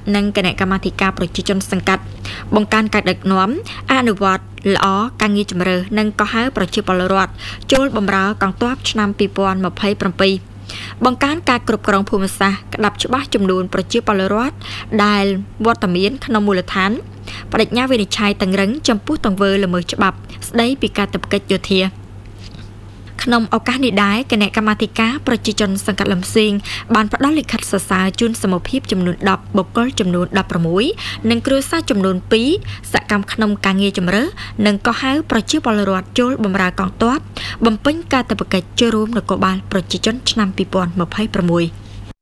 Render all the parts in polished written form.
និងគណៈកម្មាធិការប្រជាជនសង្កាត់បង្កើនការដឹកនាំអនុវត្តល្អការងារជំរឿនិងកោះហៅប្រជាពលរដ្ឋចូលបម្រើកងទ័ពឆ្នាំ2027បង្កើនការគ្រប់គ្រងភូមិសាស្ត្រក្តាប់ច្បាស់ចំនួនប្រជាពលរដ្ឋដែលវត្តមានក្នុងមូលដ្ឋានបដិញ្ញាវិនិច្ឆ័យតឹងរឹងចំពោះទង្វើល្មើសច្បាប់ស្ដីពីកាតព្វកិច្ចយោធាក្នុងឱកាសនេះដែរគណៈកម្មាធិការប្រជាជនសង្កាត់លំសៀងបានផ្ដល់លិខិតសរសើរជូនសមភាពចំនួន10បុគ្គលចំនួន16និងគ្រួសារចំនួន2សកម្មក្នុងការងារជំរឿនិងកោះហៅប្រជាពលរដ្ឋចូលបម្រើកងទ័ពបំពេញកាតព្វកិច្ចចូលរួមនគរបាលប្រជាជនឆ្នាំ2026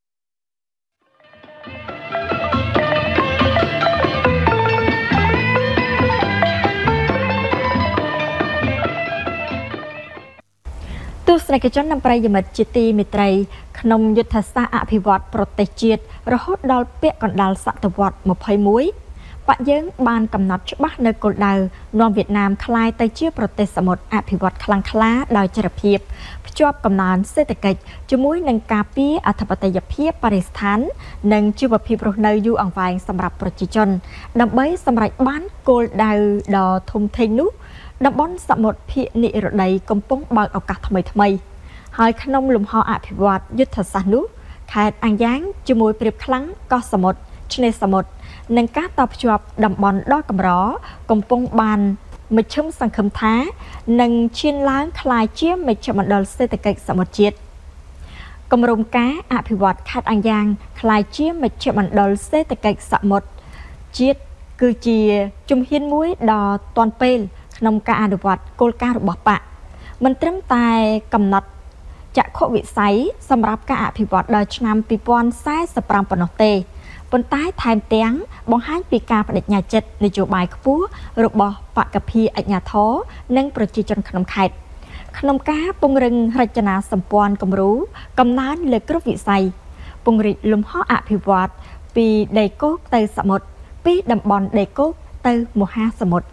ទស្សនិកជននិងប្រិយមិត្តជាទីមេត្រីក្នុងយុទ្ធសាស្ត្រអភិវឌ្ឍប្រទេសជាតិរហូតដល់ពាក់កណ្ដាលសតវត្ស21បាក់យើងបានកំណត់ច្បាស់នៅគោលដៅនាំវៀតណាមក្លាយទៅជាប្រទេសសមុទ្រអភិវឌ្ឍខ្លាំងក្លាដោយចីរភាពភ្ជាប់កំណើនសេដ្ឋកិច្ចជាមួយនឹងការពារអធិបតេយ្យភាពបរិស្ថាននិងជីវភាពរស់នៅយូរអង្វែងសម្រាប់ប្រជាជនដើម្បីសម្រេចបានគោលដៅដ៏ធំធេងនោះតំបន់សមុទ្រភាគនិរតីកំពុងបើកឱកាសថ្មីហើយក្នុងលំហអភិវឌ្ឍយុទ្ធសាស្ត្រនោះខេត្តអាំងយ៉ាងជាមួយព្រៀបខ្លាំងកោះសមុទ្រឆ្នេរសមុទ្រនិងការតភ្ជាប់តំបន់ដ៏កម្រកំពុងបានមជ្ឈមសង្ឃឹមថានឹងឈានឡើងក្លាយជាមជ្ឈមណ្ឌលសេដ្ឋកិច្ចសមុទ្រជាតិគម្រោងការអភិវឌ្ឍខេត្តអាំងយ៉ាងក្លាយជាមជ្ឈមណ្ឌលសេដ្ឋកិច្ចសមុទ្រជាតិគឺជាជំហានមួយដ៏ទាន់ពេលក្នុងការអនុវត្តគោលការណ៍របស់បកមិនត្រឹមតែកំណត់ចក្ខុវិស័យសម្រាប់ការអភិវឌ្ឍដល់ឆ្នាំ2045ប៉ុណ្ណោះទេប៉ុន្តែថែមទាំងបង្ហាញពីការបដិញ្ញាចិត្តនយោបាយខ្ពស់របស់បកភិអាជ្ញាធរនិងប្រជាជនក្នុងខេត្តក្នុងការពង្រឹងរចនាសម្ព័ន្ធគំរូកំណើនលើគ្រប់វិស័យពង្រីកលំហអភិវឌ្ឍពីដីគោកទៅសមុទ្រពីតំបន់ដីគោកទៅមហាសមុទ្រ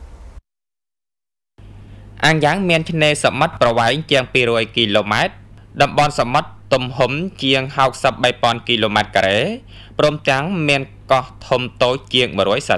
អាំងយ៉ាងមានឆ្នេរសមុទ្រប្រវែងជាង200គីឡូម៉ែត្រតំបន់សមុទ្រទំហំជាង63,000គីឡូម៉ែត្រការ៉េព្រមទាំងមានកោះធំតូចជាង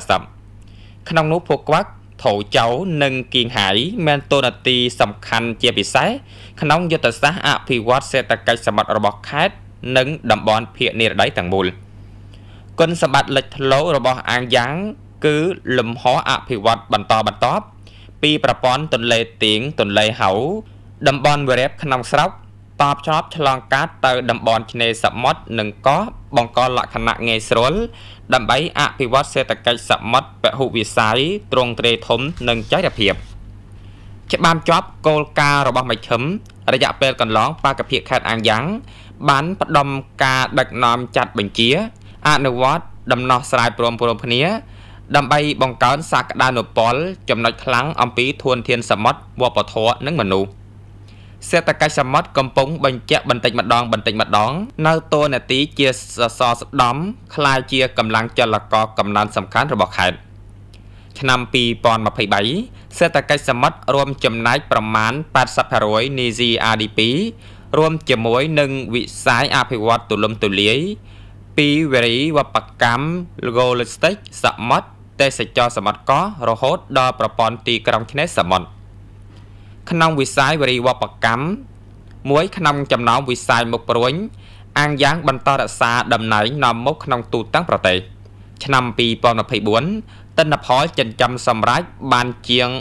140ក្នុងនោះភូកក្វាក់ថូចៅនិងគៀងហៃមានតួនាទីសំខាន់ជាពិសេសក្នុងយុទ្ធសាស្ត្រអភិវឌ្ឍសេដ្ឋកិច្ចសមុទ្ររបស់ខេត្តនិងតំបន់ភាគនិរតីទាំងមូលគុណសម្បត្តិលេចធ្លោរបស់អាំងយ៉ាងគឺលំហអភិវឌ្ឍបន្តបន្ទាប់ពីប្រព័ន្ធទន្លេទៀងទន្លេហៅតំបន់វារីបក្នុងស្រុកតបឆ្លប់ឆ្លងកាត់ទៅតំបន់ឆ្នេរសមុទ្រនិងកោះបង្កលក្ខណៈងាយស្រួលដើម្បីអភិវឌ្ឍសេដ្ឋកិច្ចសមុទ្រពហុវិស័យទ្រង់ទ្រាយធំនិងចីរភាពច្បាមជាប់គោលការណ៍របស់មជ្ឈិមរយៈពេលកន្លងបកភិខេត្តអាំងយ៉ាងបានផ្ដុំការដឹកនាំចាត់បញ្ជាអនុវត្តដំណោះស្រាយព្រមគ្នាដើម្បីបង្កើនសក្តានុពលចំណុចខ្លាំងអំពីធនធានសមុទ្រវប្បធម៌និងមនុស្សសេដ្ឋកិច្ចសមុទ្រកំពុងបញ្ជាក់បន្តិចម្ដងនៅតួនាទីជាសសរស្តម្ភក្លាយជាកម្លាំងចលករកំណើនសំខាន់របស់ខេត្តឆ្នាំ2023សេដ្ឋកិច្ចសមុទ្ររួមចំណែកប្រមាណ 80% នៃ GDP រួមជាមួយនឹងវិស័យអភិវឌ្ឍទូលំទូលាយពីវារីវប្បកម្ម Logistics សមុទ្រទេសចរសមុទ្រកោះរហូតដល់ប្រព័ន្ធទីក្រុងឆ្នេរសមុទ្រក្នុងវិស័យវារីវប្បកម្មមួយក្នុងចំណោមវិស័យមុខព្រួញអាំងយ៉ាងបន្តរក្សាតំណែងនាំមុខក្នុងទូទាំងប្រទេសឆ្នាំ2024ទិន្នផលចិញ្ចឹមសម្រេចបានជាង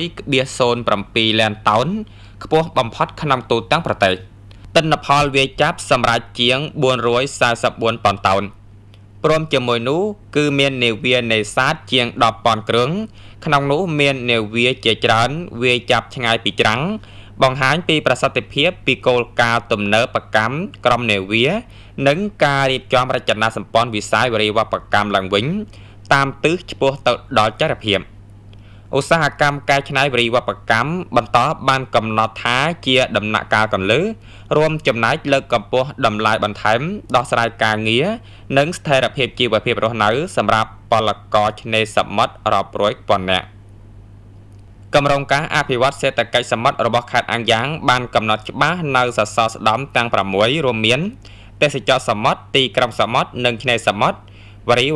1.07 លានតោនខ្ពស់បំផុតក្នុងទូទាំងប្រទេសទិន្នផលវាចាប់សម្រេចជាង444ប៉ុនតោនព្រមជាមួយនោះគឺមាននាវានេសាទជាង10,000គ្រឿងក្នុងនោះមាននាវាជាច្រើនវាចាប់ឆ្ងាយពីច្រាំងបង្ហាញពីប្រសិទ្ធភាពពីគោលការណ៍ទំនើបកម្មក្រុមនាវានិងការរៀបចំរចនាសម្ព័ន្ធវិស័យវារីវប្បកម្មឡើងវិញតាមទិសឆ្ពោះទៅដល់ចីរភាពឧស្សាហកម្មកែច្នៃវារីវប្បកម្មបន្តបានកំណត់ថាជាដំណាក់កាលកន្លឹះរួមចំណែកលើកកម្ពស់តម្លៃបន្ថែមដោះស្រាយការងារនិងស្ថិរភាពជីវភាពរស់នៅសម្រាប់ពលករឆ្នេរសមុទ្ររាប់រយពាន់នាក់គម្រោងការអភិវឌ្ឍសេដ្ឋកិច្ចសមុទ្ររបស់ខេត្តអាំងយ៉ាងបានកំណត់ច្បាស់នៅសសរស្តម្ភទាំង6រួមមានទេសចរសមុទ្រទីក្រុងសមុទ្រនិងឆ្នេរសមុទ្រវារី